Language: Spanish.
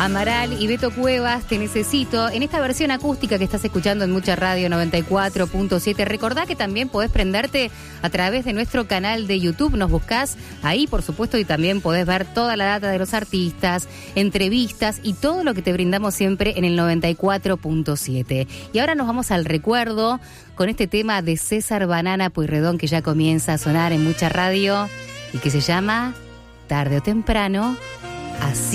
Amaral y Beto Cuevas, Te Necesito, en esta versión acústica que estás escuchando en Mucha Radio 94.7. Recordá que también podés prenderte a través de nuestro canal de YouTube, nos buscás ahí, por supuesto, y también podés ver toda la data de los artistas, entrevistas y todo lo que te brindamos siempre en el 94.7. Y ahora nos vamos al recuerdo con este tema de César Banana Pueyrredón que ya comienza a sonar en Mucha Radio y que se llama Tarde o Temprano, Así.